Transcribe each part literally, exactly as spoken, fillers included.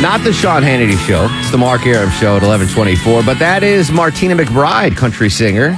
Not the Sean Hannity Show. It's the Mark Aram Show at eleven twenty-four. But that is Martina McBride, country singer,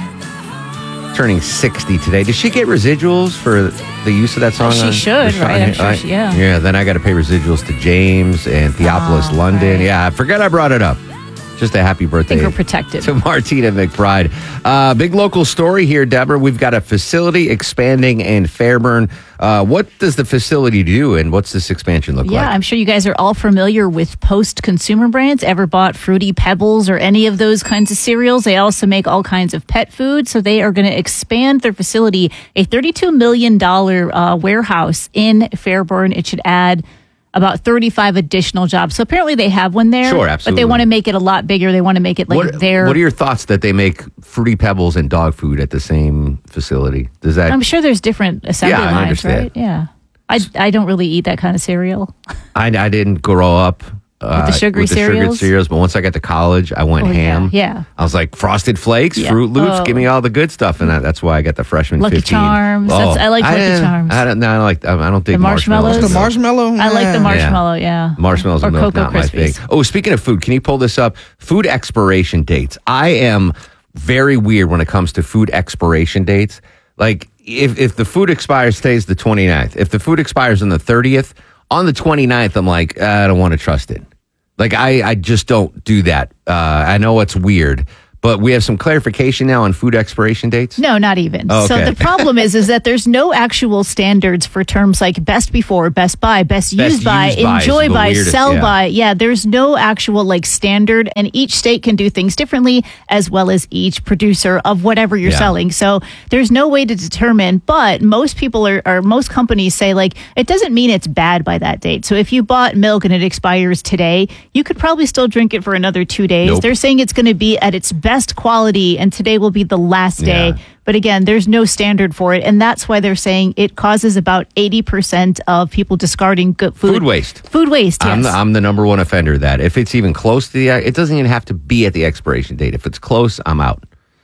turning sixty today. Does she get residuals for the use of that song? She on should, the right? I'm Sean- sure she, yeah. Yeah, then I got to pay residuals to James and Theopolis, Oh, London. right. Yeah, I forget I brought it up. Just a happy I birthday think we're protected. to Martina McBride. Uh, big local story here, Deborah. We've got a facility expanding in Fairburn. Uh, what does the facility do, and what's this expansion look Yeah, like? I'm sure you guys are all familiar with Post Consumer Brands. Ever bought Fruity Pebbles or any of those kinds of cereals? They also make all kinds of pet food. So they are going to expand their facility, a thirty-two million dollars uh, warehouse in Fairburn. It should add about thirty-five additional jobs. So apparently they have one there. Sure, But absolutely. they want to make it a lot bigger. They want to make it like what, their... what are your thoughts that they make Fruity Pebbles and dog food at the same facility? Does that? I'm sure there's different assembly Yeah, I lines, understand. right? Yeah. I, I don't really eat that kind of cereal. I, I didn't grow up uh, With the sugary with the sugared cereals? cereals, but once I got to college, I went Oh, yeah, ham. yeah. I was like Frosted Flakes, Yeah. Fruit Loops, Oh. give me all the good stuff, and that, that's why I got the freshman Lucky fifteen. Charms. That's- I like Lucky didn't- Charms. I don't. No, I don't like. I don't think The marshmallows? The marshmallow? I like the Yeah. marshmallow, yeah. Marshmallows or and milk, Cocoa not my thing. Krispies. Oh, speaking of food, can you pull this up? Food expiration dates. I am very weird when it comes to food expiration dates. Like, if, if the food expires today's the twenty-ninth, if the food expires on the thirtieth, on the twenty-ninth, I'm like, I don't want to trust it. Like, I, I just don't do that. Uh, I know it's weird. But we have some clarification now on food expiration dates. No, not even. Oh, So okay. the problem is, is that there's no actual standards for terms like best before, best by, best, Best used by, used by is enjoy the by, weirdest, sell yeah. by. Yeah, there's no actual like standard, and each state can do things differently, as well as each producer of whatever you're Yeah. selling. So there's no way to determine. But most people are, or most companies say like it doesn't mean it's bad by that date. So if you bought milk and it expires today, you could probably still drink it for another two days. Nope. They're saying it's going to be at its best quality, and today will be the last day. Yeah. But again, there's no standard for it. And that's why they're saying it causes about eighty percent of people discarding good food. Food waste. Food waste, yes. I'm the, I'm the number one offender of that. If it's even close to the, it doesn't even have to be at the expiration date. If it's close, I'm out.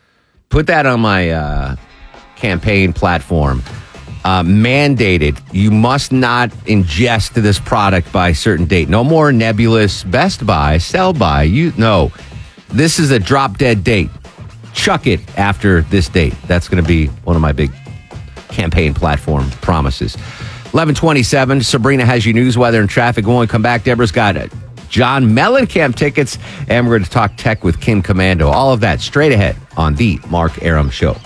Put that on my uh, campaign platform. Uh, mandated. You must not ingest this product by a certain date. No more nebulous best by, sell by. You no. This is a drop dead date. Chuck it after this date. That's going to be one of my big campaign platform promises. eleven twenty-seven, Sabrina has your news, weather, and traffic. When we come back, Deborah's got it. John Mellencamp tickets, and we're going to talk tech with Kim Commando. All of that straight ahead on the Mark Aram Show.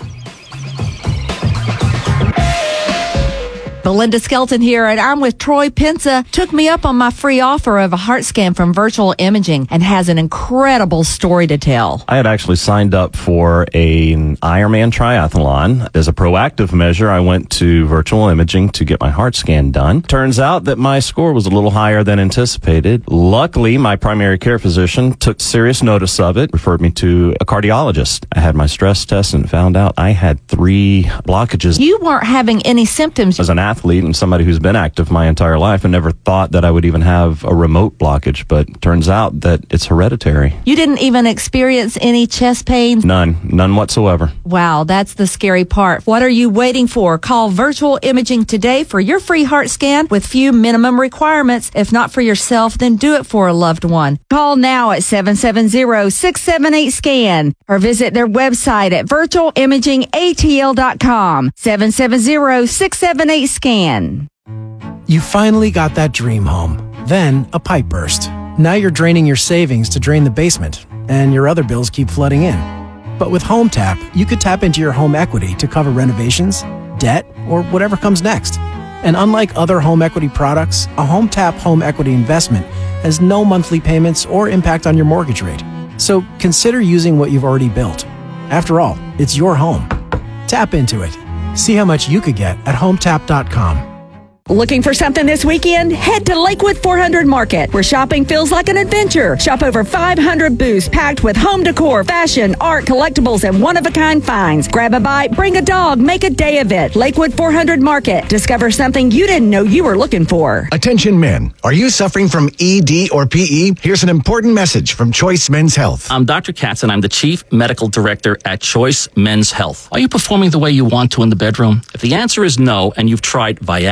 Belinda Skelton here, and I'm with Troy Pensa. Took me up on my free offer of a heart scan from Virtual Imaging and has an incredible story to tell. I had actually signed up for a, an Ironman triathlon. As a proactive measure, I went to Virtual Imaging to get my heart scan done. Turns out that my score was a little higher than anticipated. Luckily, my primary care physician took serious notice of it, referred me to a cardiologist. I had my stress test and found out I had three blockages. You weren't having any symptoms. As an athlete and somebody who's been active my entire life, I never thought that I would even have a remote blockage, but turns out that it's hereditary. You didn't even experience any chest pain? None. None whatsoever. Wow, that's the scary part. What are you waiting for? Call Virtual Imaging today for your free heart scan with few minimum requirements. If not for yourself, then do it for a loved one. Call now at seven seven zero, six seven eight, SCAN or visit their website at virtual imaging a t l dot com. seven seven zero, six seven eight, SCAN. You finally got that dream home. Then a pipe burst. Now you're draining your savings to drain the basement, and your other bills keep flooding in. But with HomeTap, you could tap into your home equity to cover renovations, debt, or whatever comes next. And unlike other home equity products, a HomeTap home equity investment has no monthly payments or impact on your mortgage rate. So consider using what you've already built. After all, it's your home. Tap into it. See how much you could get at home tap dot com. Looking for something this weekend? Head to Lakewood four hundred Market, where shopping feels like an adventure. Shop over five hundred booths packed with home decor, fashion, art, collectibles, and one-of-a-kind finds. Grab a bite, bring a dog, make a day of it. Lakewood four hundred Market. Discover something you didn't know you were looking for. Attention men, are you suffering from E D or P E? Here's an important message from Choice Men's Health. I'm Doctor Katz, and I'm the Chief Medical Director at Choice Men's Health. Are you performing the way you want to in the bedroom? If the answer is no, and you've tried Viagra,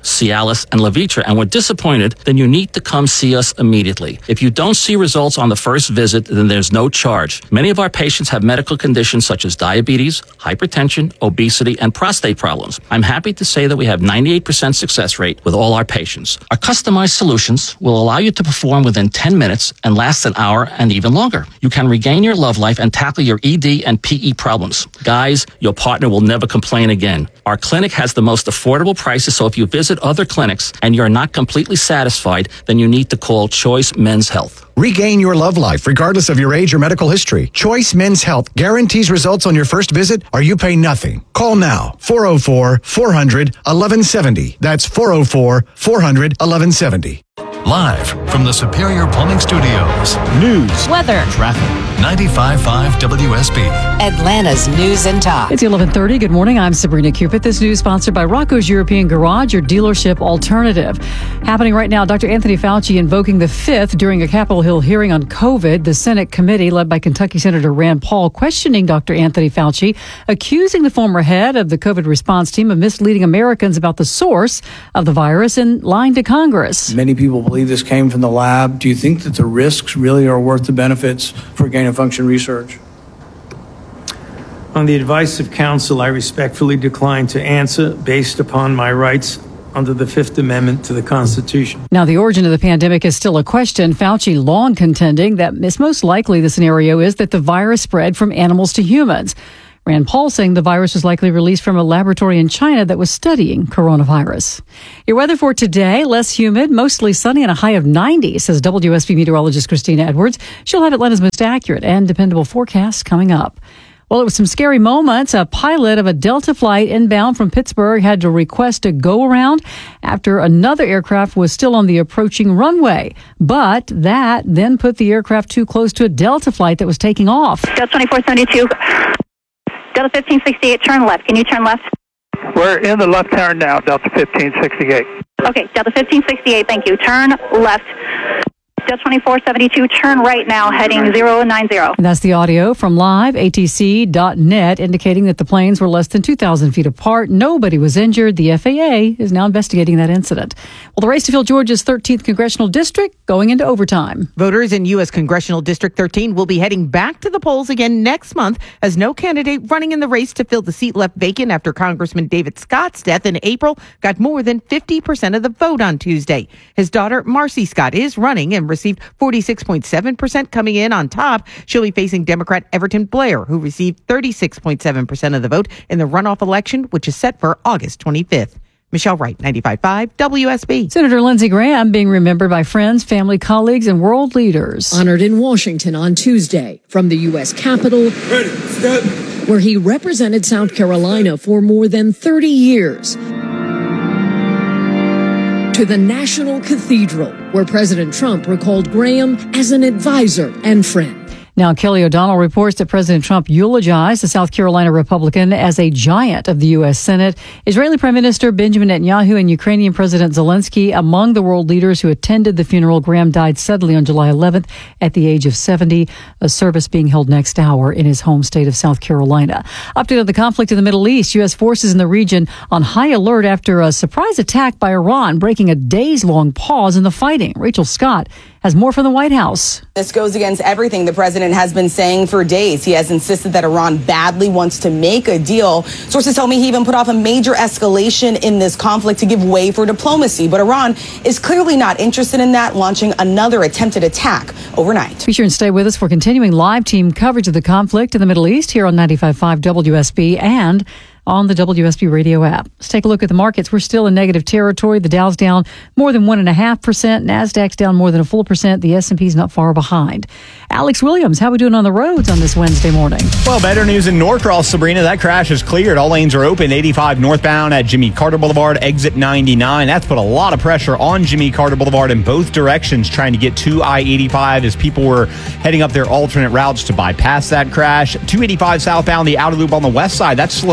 Cialis, and Levitra and were disappointed, then you need to come see us immediately. If you don't see results on the first visit, then there's no charge. Many of our patients have medical conditions such as diabetes, hypertension, obesity, and prostate problems. I'm happy to say that we have ninety-eight percent success rate with all our patients. Our customized solutions will allow you to perform within ten minutes and last an hour and even longer. You can regain your love life and tackle your E D and P E problems. Guys, your partner will never complain again. Our clinic has the most affordable prices, so if you visit other clinics and you're not completely satisfied, then you need to call Choice Men's Health. Regain your love life regardless of your age or medical history. Choice Men's Health guarantees results on your first visit or you pay nothing. Call now. four oh four, four hundred, eleven seventy. That's four oh four, four hundred, eleven seventy. Live from the Superior Plumbing Studios. News, weather, traffic. ninety-five point five W S B. Atlanta's News and Talk. It's eleven thirty. Good morning. I'm Sabrina Cupid. This news sponsored by Rocco's European Garage, your dealership alternative. Happening right now, Doctor Anthony Fauci invoking the fifth during a Capitol Hill hearing on COVID. The Senate committee, led by Kentucky Senator Rand Paul, questioning Doctor Anthony Fauci, accusing the former head of the COVID response team of misleading Americans about the source of the virus and lying to Congress. Many people believe this came from the lab. Do you think that the risks really are worth the benefits for gain-of-function research? On the advice of counsel, I respectfully decline to answer based upon my rights under the Fifth Amendment to the Constitution. Now, the origin of the pandemic is still a question. Fauci long contending that it's most likely the scenario is that the virus spread from animals to humans. Rand Paul saying the virus was likely released from a laboratory in China that was studying coronavirus. Your weather for today, less humid, mostly sunny and a high of ninety, says W S B meteorologist Christina Edwards. She'll have Atlanta's most accurate and dependable forecast coming up. Well, it was some scary moments. A pilot of a Delta flight inbound from Pittsburgh had to request a go-around after another aircraft was still on the approaching runway. But that then put the aircraft too close to a Delta flight that was taking off. Delta twenty-four seventy-two, Delta fifteen sixty-eight, turn left. Can you turn left? We're in the left turn now, Delta fifteen sixty-eight. Okay, Delta fifteen sixty-eight, thank you. Turn left. Delta twenty-four seventy-two, turn right now, heading zero nine zero. And that's the audio from live A T C dot net indicating that the planes were less than two thousand feet apart. Nobody was injured. The F A A is now investigating that incident. Well, the race to fill Georgia's thirteenth congressional district going into overtime. Voters in U S Congressional District thirteen will be heading back to the polls again next month as no candidate running in the race to fill the seat left vacant after Congressman David Scott's death in April got more than fifty percent of the vote on Tuesday. His daughter, Marcy Scott, is running and received forty-six point seven percent. Coming in on top, she'll be facing Democrat Everton Blair, who received thirty-six point seven percent of the vote in the runoff election, which is set for August twenty-fifth. Michelle Wright, ninety-five point five W S B. Senator Lindsey Graham being remembered by friends, family, colleagues, and world leaders. Honored in Washington on Tuesday from the U S Capitol, Ready, step. Where he represented South Carolina for more than thirty years, to the National Cathedral, where President Trump recalled Graham as an advisor and friend. Now, Kelly O'Donnell reports that President Trump eulogized the South Carolina Republican as a giant of the U S. Senate. Israeli Prime Minister Benjamin Netanyahu and Ukrainian President Zelensky among the world leaders who attended the funeral. Graham died suddenly on July eleventh at the age of seventy, a service being held next hour in his home state of South Carolina. Update on the conflict in the Middle East. U S forces in the region on high alert after a surprise attack by Iran, breaking a days-long pause in the fighting. Rachel Scott has more from the White House. This goes against everything the president has been saying for days. He has insisted that Iran badly wants to make a deal. Sources tell me he even put off a major escalation in this conflict to give way for diplomacy. But Iran is clearly not interested in that, launching another attempted attack overnight. Be sure and stay with us for continuing live team coverage of the conflict in the Middle East here on ninety-five point five W S B and on the W S B radio app. Let's take a look at the markets. We're still in negative territory. The Dow's down more than one and a half percent. NASDAQ's down more than a full percent. The S and P's not far behind. Alex Williams, how are we doing on the roads on this Wednesday morning? Well, better news in Norcross, Sabrina. That crash is cleared. All lanes are open. eighty-five northbound at Jimmy Carter Boulevard, exit ninety-nine. That's put a lot of pressure on Jimmy Carter Boulevard in both directions, trying to get to I eighty-five as people were heading up their alternate routes to bypass that crash. two eighty-five southbound, the outer loop on the west side. That's slow into the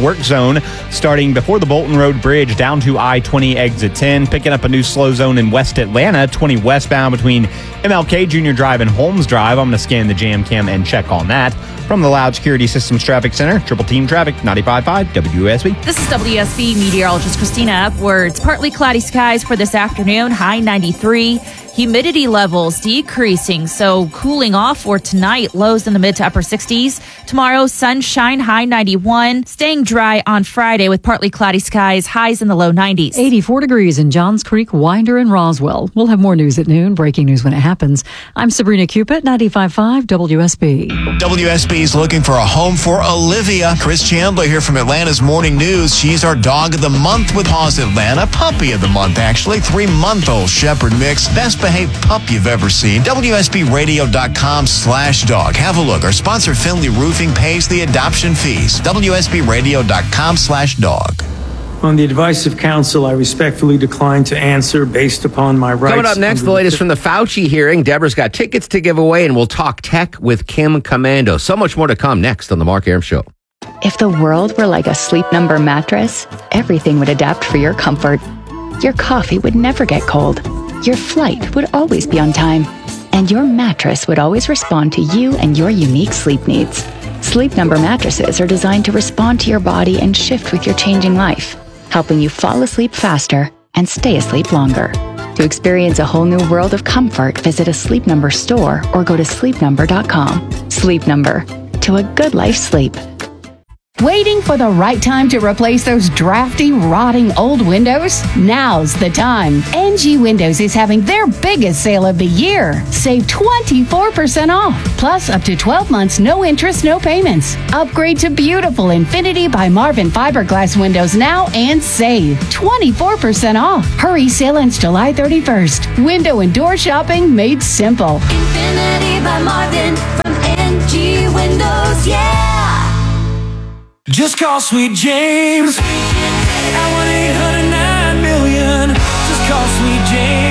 work zone starting before the Bolton Road Bridge down to I twenty exit ten. Picking up a new slow zone in West Atlanta, twenty westbound between M L K Junior Drive and Holmes Drive. I'm going to scan the jam cam and check on that. From the Loud Security Systems Traffic Center, Triple Team Traffic, ninety-five point five W S B. This is W S B meteorologist Christina Upwards. Partly cloudy skies for this afternoon, high ninety-three. Humidity levels decreasing, so cooling off for tonight, lows in the mid to upper sixties. Tomorrow, sunshine, high ninety-one. Staying dry on Friday with partly cloudy skies, highs in the low nineties. eighty-four degrees in Johns Creek, Winder, and Roswell. We'll have more news at noon. Breaking news when it happens. I'm Sabrina Cupid, ninety-five point five W S B. W S B is looking for a home for Olivia. Chris Chandler here from Atlanta's Morning News. She's our dog of the month with Paws Atlanta. Puppy of the month, actually. Three-month-old Shepherd mix. Best behaved pup you've ever seen. W S B radio dot com slash dog. Have a look. Our sponsor, Finley Roofing, pays the adoption fees. W S B radio dot com slash dog. On the advice of counsel, I respectfully decline to answer based upon my rights. Coming up next, the latest from the Fauci hearing. Deborah's got tickets to give away, and we'll talk tech with Kim Commando. So much more to come next on The Mark Arum Show. If the world were like a Sleep Number mattress, everything would adapt for your comfort. Your coffee would never get cold. Your flight would always be on time. And your mattress would always respond to you and your unique sleep needs. Sleep Number mattresses are designed to respond to your body and shift with your changing life, helping you fall asleep faster and stay asleep longer. To experience a whole new world of comfort, visit a Sleep Number store or go to sleep number dot com. Sleep Number. To a good life sleep. Waiting for the right time to replace those drafty, rotting old windows? Now's the time. N G Windows is having their biggest sale of the year. Save twenty-four percent off, plus up to twelve months, no interest, no payments. Upgrade to beautiful Infinity by Marvin fiberglass windows now and save twenty-four percent off. Hurry, sale ends July thirty-first. Window and door shopping made simple. Infinity by Marvin from N G Windows, yeah! Just call Sweet James at one eight hundred nine million. Just call Sweet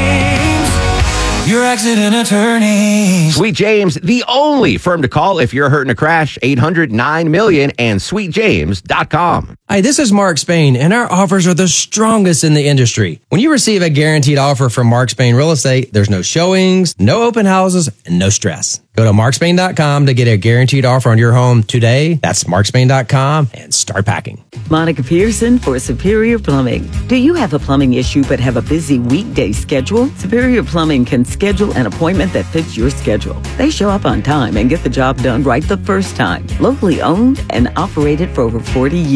James, your accident attorney. Sweet James, the only firm to call if you're hurt in a crash. eight hundred nine million and sweet james dot com. Hi, this is Mark Spain, and our offers are the strongest in the industry. When you receive a guaranteed offer from Mark Spain Real Estate, there's no showings, no open houses, and no stress. Go to mark spain dot com to get a guaranteed offer on your home today. That's mark spain dot com and start packing. Monica Pearson for Superior Plumbing. Do you have a plumbing issue but have a busy weekday schedule? Superior Plumbing can schedule an appointment that fits your schedule. They show up on time and get the job done right the first time. Locally owned and operated for over forty years.